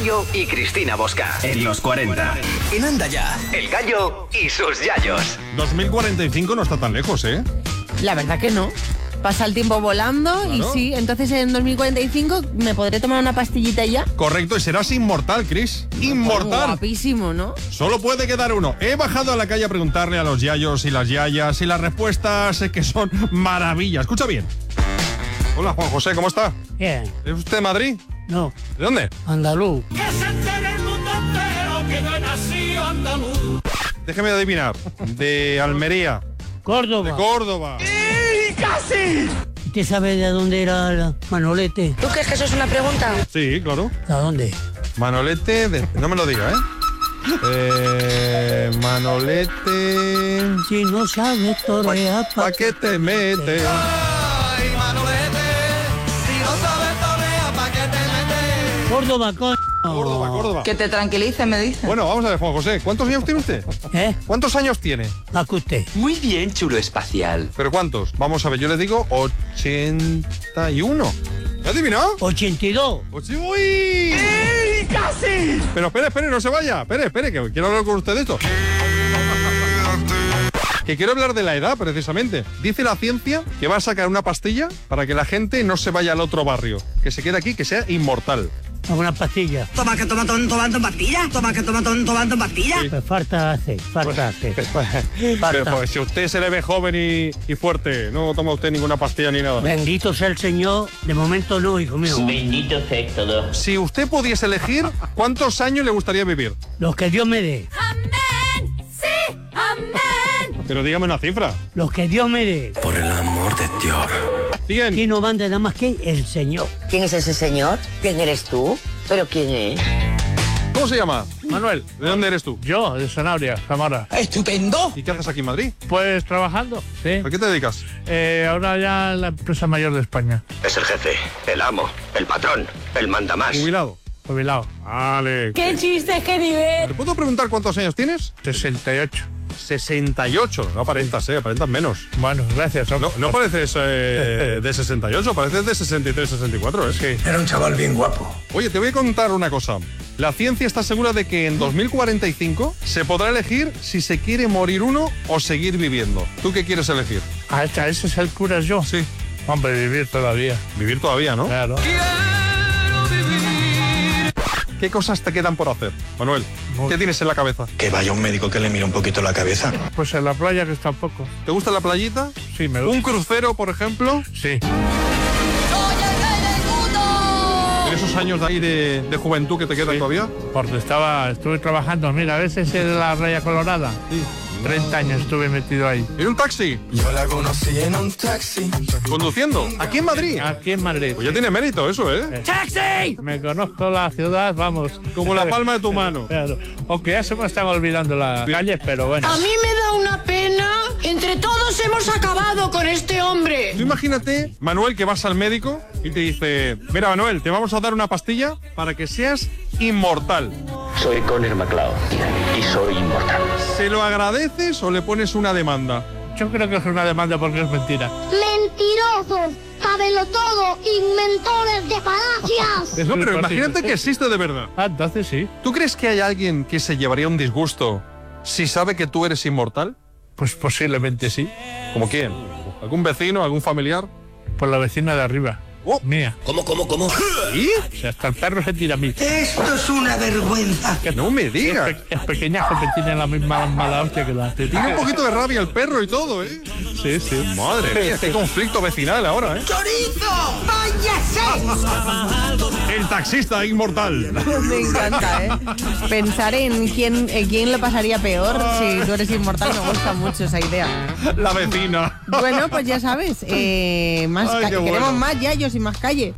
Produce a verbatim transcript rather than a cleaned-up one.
Gallo y Cristina Bosca. En los cuarenta. En Anda Ya, El Gallo y sus yayos. dos mil cuarenta y cinco no está tan lejos, ¿eh? La verdad que no. Pasa el tiempo volando, claro. Y sí, entonces en dos mil cuarenta y cinco me podré tomar una pastillita ya. Correcto, y serás inmortal, Chris. Inmortal. Guapísimo, ¿no? Solo puede quedar uno. He bajado a la calle a preguntarle a los yayos y las yayas y las respuestas es que son maravillas. Escucha bien. Hola, Juan José, ¿cómo está? Bien. ¿Es usted de Madrid? No. ¿De dónde? Andaluz. Que se entere el mundo entero que yo he nacido andaluz. Déjeme adivinar. De Almería. Córdoba. De Córdoba. ¡Y casi! ¿Usted sabe de dónde era la Manolete? ¿Tú crees que eso es una pregunta? Sí, claro. ¿A dónde? Manolete de... No me lo diga, ¿eh? Eh, Manolete... Si no sabes torear, ¿pa' qué te metes? Ay, Manolete, si no sabes torear, ¿pa' qué te metes? Córdoba, coño. Córdoba, Córdoba. Que te tranquilice, me dice. Bueno, vamos a ver, Juan José. ¿Cuántos años tiene usted? ¿Eh? ¿Cuántos años tiene? Más que usted. Muy bien, chulo espacial. ¿Pero cuántos? Vamos a ver, yo le digo ochenta y uno. ¿Me ha adivinado? ochenta y dos. ¡Uy! ¡Y casi! Pero espere, espere, no se vaya. Espere, espere, que quiero hablar con usted de esto. Que quiero hablar de la edad, precisamente. Dice la ciencia que va a sacar una pastilla para que la gente no se vaya al otro barrio. Que se quede aquí, que sea inmortal. Una pastilla. Toma que toma ton, tomando pastillas. Toma que toma ton, tomando pastillas. Pues falta hace, falta hace. Pero pues si usted se le ve joven y, y fuerte, no toma usted ninguna pastilla ni nada. Bendito sea el Señor. De momento no, hijo mío. Bendito sea todo. Si usted pudiese elegir, ¿cuántos años le gustaría vivir? Los que Dios me dé. ¡Amén! ¡Sí! ¡Amén! Pero dígame una cifra. Los que Dios me dé. Por el amor de Dios. cien. Aquí no manda nada más que el Señor. ¿Quién es ese señor? ¿Quién eres tú? ¿Pero quién es? ¿Cómo se llama? Manuel. ¿De dónde eres tú? Yo, de Sanabria, Zamora. ¡Estupendo! ¿Y qué haces aquí en Madrid? Pues trabajando, sí. ¿A qué te dedicas? Eh, ahora ya en la empresa mayor de España. Es el jefe, el amo, el patrón, el mandamás. Jubilado. Jubilado. Vale. ¡Qué chistes, qué nivel! ¿Te puedo preguntar cuántos años tienes? sesenta y ocho. sesenta y ocho. No aparentas, eh, aparentas menos. Bueno, gracias. No, no pareces eh, de sesenta y ocho, pareces de sesenta y tres, sesenta y cuatro, ¿eh? Sí. Era un chaval bien guapo. Oye, te voy a contar una cosa. La ciencia está segura de que en dos mil cuarenta y cinco se podrá elegir si se quiere morir uno o seguir viviendo. ¿Tú qué quieres elegir? Ah, ese es el cura yo. Sí. Hombre, vivir todavía. Vivir todavía, ¿no? Claro. ¿Qué cosas te quedan por hacer, Manuel? ¿Qué tienes en la cabeza? Que vaya un médico que le mire un poquito la cabeza. Pues en la playa que está un poco. ¿Te gusta la playita? Sí, me gusta. ¿Un crucero, por ejemplo? Sí. ¿En esos años de ahí de, de juventud que te quedan Sí. todavía? Porque estaba, estuve trabajando, mira, a veces en la Raya Colorada. Sí. treinta años estuve metido ahí. ¿En un taxi? Yo la conocí en un taxi. ¿Conduciendo? ¿Aquí en Madrid? Aquí en Madrid. Pues ya tiene mérito eso, ¿eh? ¡Taxi! Me conozco la ciudad, vamos. Como la palma de tu mano. Claro. Aunque ya se me están olvidando las calles, pero bueno. A mí me da una pena. Entre todos hemos acabado con este hombre. Tú imagínate, Manuel, que vas al médico y te dice: mira, Manuel, te vamos a dar una pastilla para que seas inmortal. Soy Conner McLeod y soy inmortal. ¿Se lo agradeces o le pones una demanda? Yo creo que es una demanda porque es mentira. Mentirosos, sábelo todo, inventores de falacias. No, pero Sí, imagínate sí. que existe de verdad. Ah, entonces sí. ¿Tú crees que hay alguien que se llevaría un disgusto si sabe que tú eres inmortal? Pues posiblemente sí. ¿Como quién? ¿Algún vecino, algún familiar? Por la vecina de arriba. Oh. Mía. ¿Cómo, cómo, cómo? ¿Y? O sea, hasta el perro se tira a mí. Esto es una vergüenza. No me Es, digas. pe- es pequeñajo que tiene la misma mala hostia que la Te tiene un poquito de rabia el perro y todo, ¿eh? Sí, sí. Madre mía, este conflicto vecinal ahora, ¿eh? ¡Chorizo! ¡Váyase! El taxista inmortal. Me encanta, ¿eh? Pensar en quién, en quién lo pasaría peor si tú eres inmortal me gusta mucho esa idea. La vecina. Bueno, pues ya sabes, eh, más Ay, ca- qué queremos bueno. más yayos y más calle.